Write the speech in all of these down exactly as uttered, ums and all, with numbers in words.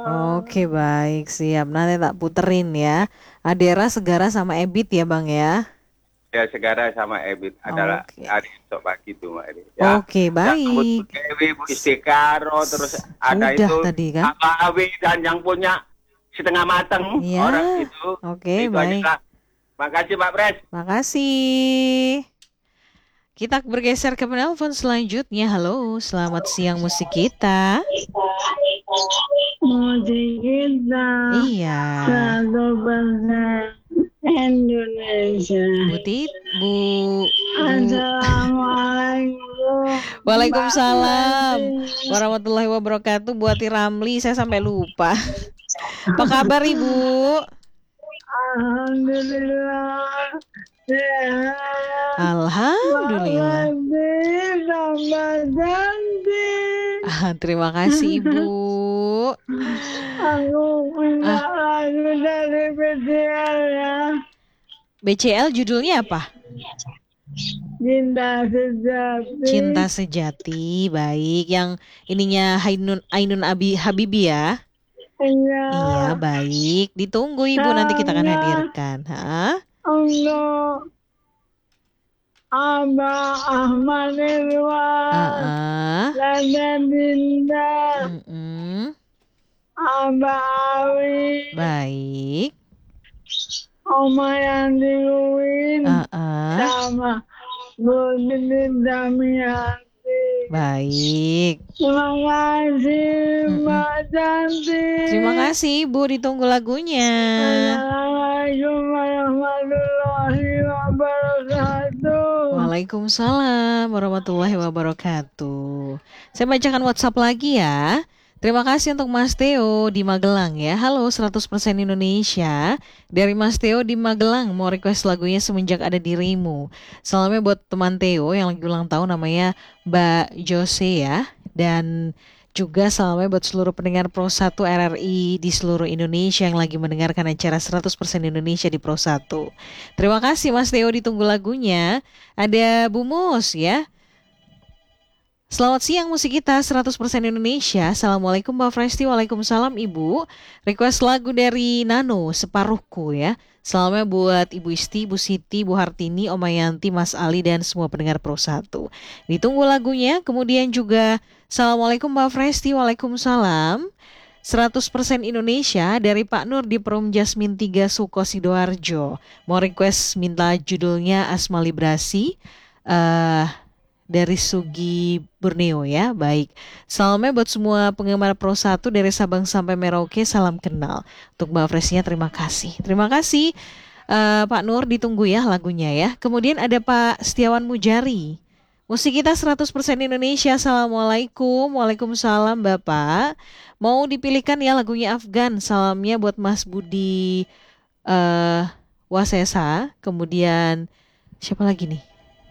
Oke, baik, siap. Nanti tak puterin ya. Adera, Segara sama Ebit ya, Bang ya. Ya, Segara sama Ebit adalah Oke. hari esok pagi itu, Mbak Edi. Ya, Oke, yang buat Bu baik. Dewi, Bu S- Istikaro, terus s- ada Udah itu tadi kan? Abah Awi dan yang punya setengah mateng Iya. orang itu. Oke, Itu aja baik. lah. Makasih Pak Pres. Makasih. Kita bergeser ke penelpon selanjutnya. Halo, selamat siang musik kita. Musik kita Iya. satu persen Indonesia. Bu Tit, Bu, Bu. Assalamualaikum. Waalaikumsalam warahmatullahi wabarakatuh. Buati Ramli, saya sampai lupa. Apa kabar Ibu? Alhamdulillah. Sehat. Alhamdulillah. Tambah cantik. Ah, terima kasih Ibu. Aku punya Ah, lagu dari P C L ya. B C L judulnya apa? Cinta sejati. Cinta Sejati. Baik, yang ininya Ainun Ainun Abi Habibi ya. Iya. Iya, baik. Ditunggu Ibu, nanti kita akan hadirkan. Hah? Untuk Abah Ahmad Irwan, Ah, Lada Dinda, mm-mm. Abah Awi, Baik. Oma Yanti Uwin, Ah, ah. sama Bu Titin Damianti. Baik. Terima kasih Mm-mm. Mbak Cantik. Terima kasih Ibu, ditunggu lagunya. Assalamualaikum warahmatullahi wabarakatuh. Waalaikumsalam warahmatullahi wabarakatuh. Saya bacakan WhatsApp lagi ya. Terima kasih untuk Mas Theo di Magelang ya. Halo seratus persen Indonesia. Dari Mas Theo di Magelang mau request lagunya Semenjak Ada Dirimu. Salamnya buat teman Theo yang lagi ulang tahun namanya Mbak Jose ya. Dan juga salamnya buat seluruh pendengar Pro satu R R I di seluruh Indonesia yang lagi mendengarkan acara seratus persen Indonesia di Pro satu. Terima kasih Mas Theo, ditunggu lagunya. Ada Bu Mus ya. Selamat siang musik kita seratus persen Indonesia. Assalamualaikum Mbak Fresti. Waalaikumsalam Ibu. Request lagu dari Nano Separuhku ya. Salamnya buat Ibu Isti, Bu Siti, Bu Hartini, Oma Yanti, Mas Ali dan semua pendengar Pro satu. Ditunggu lagunya. Kemudian juga Assalamualaikum Mbak Fresti. Waalaikumsalam. seratus persen Indonesia dari Pak Nur di Perum Jasmine tiga Suko Sidoarjo. Mau request minta judulnya Asma Librasi. Eh dari Sugi Borneo ya. Baik. Salamnya buat semua penggemar Pro satu dari Sabang sampai Merauke, salam kenal. Untuk Mbak Fresnya terima kasih. Terima kasih eh, Pak Nur, ditunggu ya lagunya ya. Kemudian ada Pak Setiawan Mujari. Musik kita seratus persen Indonesia. Assalamualaikum. Waalaikumsalam Bapak. Mau dipilihkan ya lagunya Afgan. Salamnya buat Mas Budi eh Wasesa. Kemudian siapa lagi nih?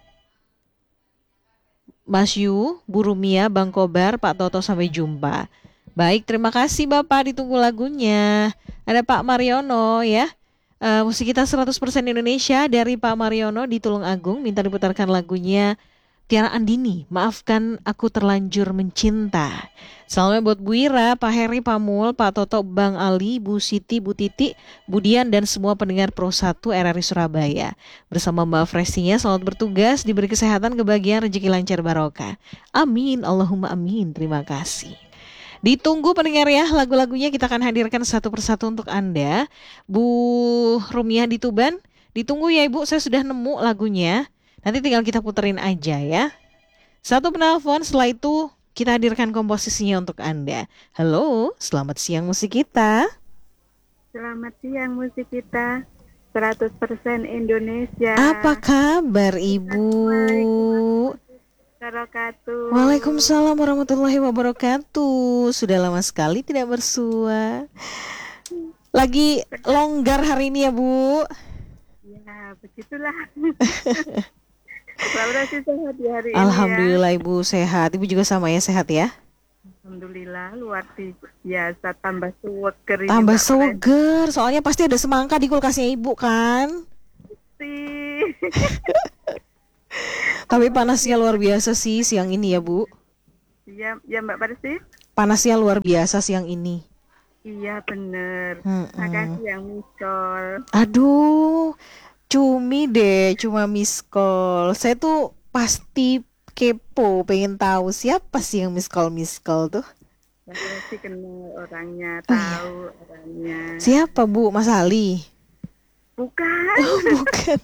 Mas Yu, Bu Rumia, Bang Kobar, Pak Toto, sampai jumpa. Baik, terima kasih Bapak, ditunggu lagunya. Ada Pak Mariono ya. Eh, musik kita seratus persen Indonesia dari Pak Mariono di Tulung Agung. Minta diputarkan lagunya Tiara Andini, Maafkan Aku Terlanjur Mencinta. Salamnya buat Bu Ira, Pak Heri, Pak Mul, Pak Toto, Bang Ali, Bu Siti, Bu Titi, Budian dan semua pendengar Pro satu R R I Surabaya. Bersama Mbak Frestinya selamat bertugas, diberi kesehatan, kebahagiaan, rezeki lancar barokah. Amin, Allahumma amin. Terima kasih. Ditunggu pendengar ya, lagu-lagunya kita akan hadirkan satu persatu untuk Anda. Bu Rumiah di Tuban, ditunggu ya Ibu, saya sudah nemu lagunya. Nanti tinggal kita puterin aja ya. Satu penelpon, setelah itu kita hadirkan komposisinya untuk Anda. Halo, selamat siang musik kita. Selamat siang musik kita seratus persen Indonesia. Apa kabar Ibu? Wabarakatuh. Waalaikumsalam warahmatullahi wabarakatuh. Sudah lama sekali tidak bersua. Lagi longgar hari ini ya Bu? Ya begitulah. Laura sih sehat di hari Alhamdulillah ini ya. Ibu sehat. Ibu juga sama ya, sehat ya? Alhamdulillah luar biasa, tambah seger ini, Tambah Mbak Fred. seger. Soalnya pasti ada semangka di kulkasnya Ibu kan? Sih. Tapi panasnya luar biasa sih siang ini ya Bu. Ya, ya Mbak Parsi. Panasnya luar biasa siang ini. Iya bener. Mm-mm. Makasih yang misol. Aduh, cumi deh, cuma miss call. Saya tuh pasti kepo, pengen tahu siapa sih yang miss call miss call tuh. Mbak Presti kenal orangnya, Oh iya, tahu orangnya. siapa Bu? Mas Ali? Bukan. Oh bukan.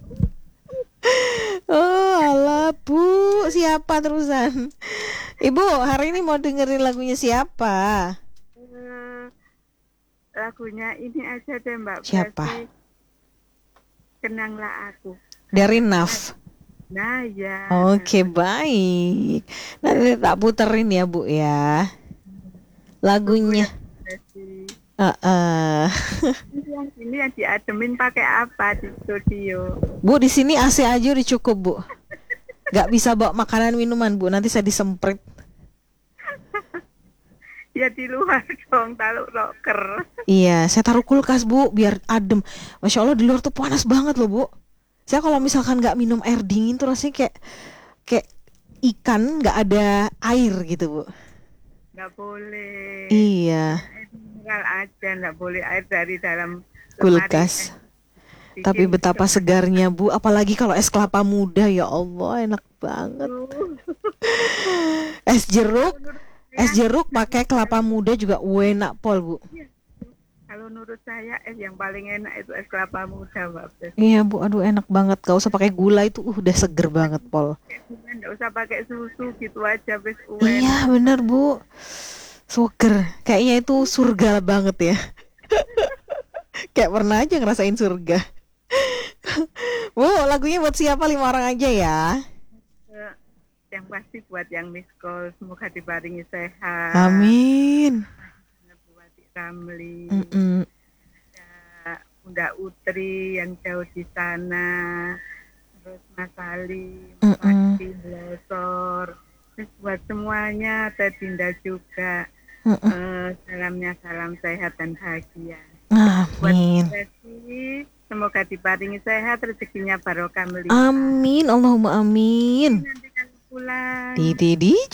Oh alah Bu, siapa terusan? Ibu, hari ini mau dengerin lagunya siapa? Eh, lagunya ini aja deh Mbak Siapa? Presti. Kenanglah aku. Dari Naf. Nah ya. Oke, baik. Nanti tak puterin ya Bu ya. Tunggu Lagunya. ya Mbak Presti. Uh-uh. Ini yang ini yang diademin pakai apa di studio? Bu, di sini A C aja udah cukup Bu. Gak bisa bawa makanan minuman Bu, nanti saya disemprit. Ya di luar dong, taruh rocker. Iya, saya taruh kulkas Bu, biar adem. Masya Allah di luar tuh panas banget loh Bu. Saya kalau misalkan nggak minum air dingin tuh rasanya kayak kayak ikan nggak ada air gitu Bu. Nggak boleh. Iya, Air mineral aja, nggak boleh air dari dalam lemari. kulkas. Bikin Tapi betapa shock. segarnya Bu, apalagi kalau es kelapa muda ya Allah enak banget. Aduh. Es jeruk, Menurut es saya, jeruk pakai kelapa muda juga enak pol Bu. kalau menurut saya es yang paling enak itu es kelapa muda, Mbak Pres. Iya Bu, aduh enak banget. Gak usah pakai gula itu uh, udah seger banget pol. Nggak usah pakai susu gitu aja, wes uwen. Iya bener Bu, seger. Kayaknya itu surga banget ya. Kayak pernah aja ngerasain surga. Bu, lagunya buat siapa? Lima orang aja ya. Eh, Yang pasti buat yang miss call, semoga dibaringi sehat. Amin. Buat Ramli, Mm-mm. ya, Bunda Utri yang jauh di sana, terus Mas Ali, Mas Mm-mm. Adi, Losor, terus buat semuanya, Teh Dinda juga. Mm-mm. Eh, salamnya salam sehat dan bahagia. Buat Amin. Presi, semoga diparingi sehat, rezekinya barokah melimpah. Amin. Allahumma amin. Nanti kan pulang. Titi D J.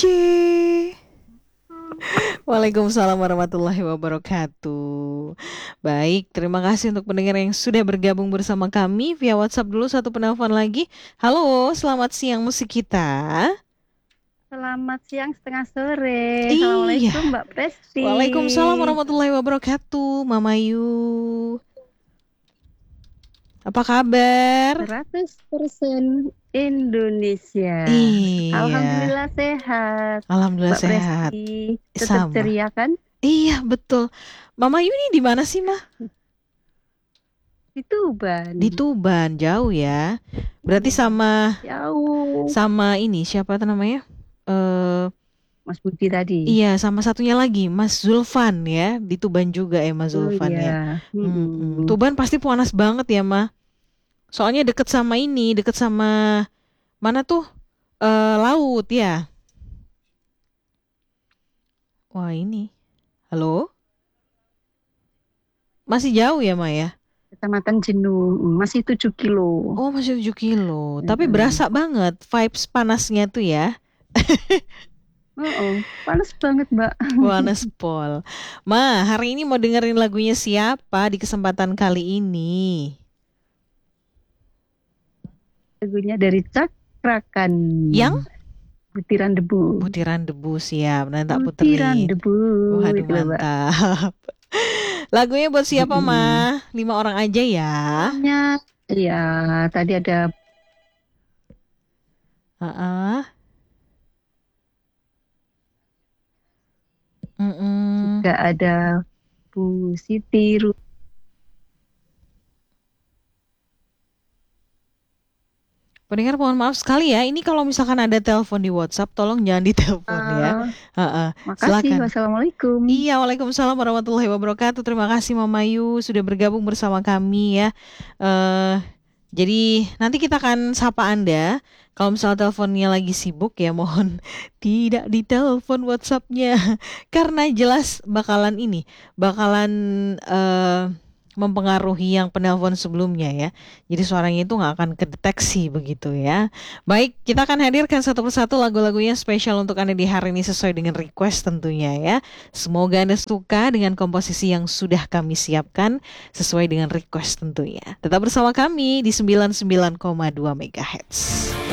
Waalaikumsalam warahmatullahi wabarakatuh. Baik, terima kasih untuk pendengar yang sudah bergabung bersama kami via WhatsApp dulu satu penelpon lagi. Halo, selamat siang musik kita. Selamat siang setengah sore. Iya. Assalamualaikum Mbak Presti. Waalaikumsalam warahmatullahi wabarakatuh, Mama Yu. Apa kabar? seratus persen Indonesia. Iya. Alhamdulillah sehat. Alhamdulillah Mbak sehat. Presti tetap Sama. ceria kan? Iya, betul. Mama Yu ini di mana sih, Mah? Di Tuban. Di Tuban, jauh ya. Berarti sama Jauh. sama ini siapa tuh namanya? Eh Mas Budi tadi. iya, sama satunya lagi Mas Zulfan ya, di Tuban juga ya Mas Oh Zulfan ya. iya. Mm-mm. Mm-mm. Tuban pasti panas banget ya, Mah. Soalnya deket sama ini, deket sama mana tuh? Eh laut ya. Wah, ini. Halo? Masih jauh ya, Mah ya? Kecamatan Jenuh. Masih tujuh kilo. Oh, masih tujuh kilo. Tapi Mm-mm. berasa banget vibes panasnya tuh ya. Oh, panas banget Mbak. Panas pol. Ma, hari ini mau dengerin lagunya siapa di kesempatan kali ini? Lagunya dari Cakrakan. Yang? Butiran Debu. Butiran Debu, siap. Nanti tak Butiran puterin. Debu. Waduh, Itu loh, Mbak. mantap. Lagunya buat siapa, Mm-mm. Ma? Lima orang aja ya. Namanya, iya, tadi ada Heeh. Mm-mm. juga ada Bu Siti Ru- Pendengar mohon maaf sekali ya. Ini kalau misalkan ada telepon di WhatsApp, tolong jangan ditelepon ya. Ah, Heeh. makasih. Silakan. Wassalamualaikum. Iya, waalaikumsalam warahmatullahi wabarakatuh. Terima kasih Mama Yu sudah bergabung bersama kami ya. Eh, jadi nanti kita akan sapa Anda. Kalau misalnya teleponnya lagi sibuk ya mohon tidak ditelepon WhatsApp-nya karena jelas bakalan ini, bakalan eh mempengaruhi yang penelpon sebelumnya ya. Jadi suaranya itu nggak akan kedeteksi begitu ya. Baik, kita akan hadirkan satu persatu lagu-lagunya spesial untuk Anda di hari ini sesuai dengan request tentunya ya. Semoga Anda suka dengan komposisi yang sudah kami siapkan sesuai dengan request tentunya. Tetap bersama kami di sembilan puluh sembilan koma dua megahertz.